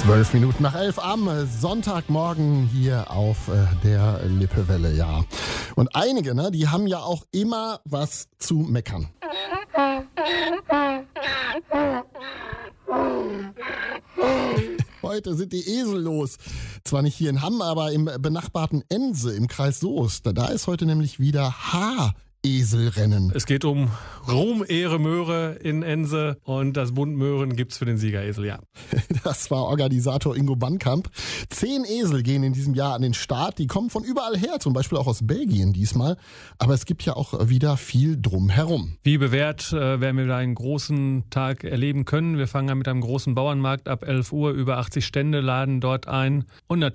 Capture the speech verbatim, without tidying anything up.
Zwölf Minuten nach elf am Sonntagmorgen hier auf äh, der Lippewelle, ja. Und einige, ne, die haben ja auch immer was zu meckern. Heute sind die Esel los. Zwar nicht hier in Hamm, aber im benachbarten Ense im Kreis Soest. Da ist heute nämlich wieder H-Eselrennen. Es geht um Ruhm, Ehre, Möhre in Ense und das Bund Möhren gibt's für den Siegeresel, ja. Das war Organisator Ingo Bankamp. Zehn Esel gehen in diesem Jahr an den Start. Die kommen von überall her, zum Beispiel auch aus Belgien diesmal. Aber es gibt ja auch wieder viel drumherum. Wie bewährt äh, werden wir da einen großen Tag erleben können. Wir fangen an mit einem großen Bauernmarkt ab elf Uhr. Über achtzig Stände laden dort ein. Und natürlich